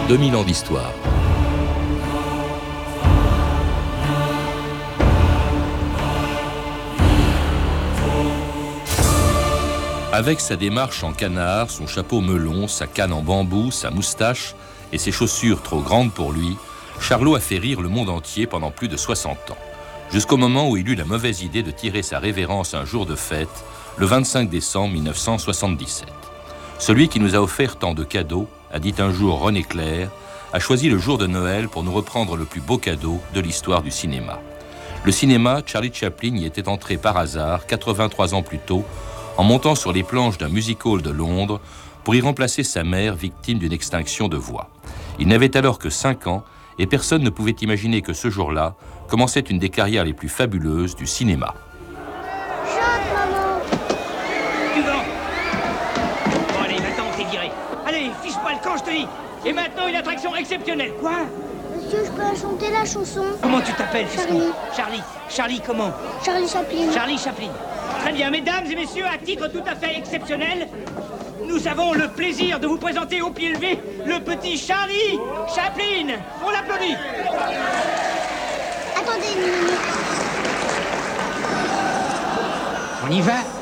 2000 ans d'histoire. Avec sa démarche en canard, son chapeau melon, sa canne en bambou, sa moustache et ses chaussures trop grandes pour lui, Charlot a fait rire le monde entier pendant plus de 60 ans. Jusqu'au moment où il eut la mauvaise idée de tirer sa révérence un jour de fête, le 25 décembre 1977. Celui qui nous a offert tant de cadeaux, a dit un jour René Clair, a choisi le jour de Noël pour nous reprendre le plus beau cadeau de l'histoire du cinéma. Le cinéma, Charlie Chaplin y était entré par hasard 83 ans plus tôt, en montant sur les planches d'un music-hall de Londres pour y remplacer sa mère victime d'une extinction de voix. Il n'avait alors que 5 ans et personne ne pouvait imaginer que ce jour-là commençait une des carrières les plus fabuleuses du cinéma. Chante, maman. Du vent. Bon, allez, maintenant, t'es viré. Allez, fiche-moi le camp, je te dis. Et maintenant, une attraction exceptionnelle. Quoi? Monsieur, je peux chanter la chanson? Comment tu t'appelles, fiston? Charlie. Charlie comment? Charlie Chaplin. Charlie Chaplin. Très bien, mesdames et messieurs, à titre tout à fait exceptionnel, nous avons le plaisir de vous présenter au pied levé le petit Charlie Chaplin. On l'applaudit. Attendez une minute. On y va?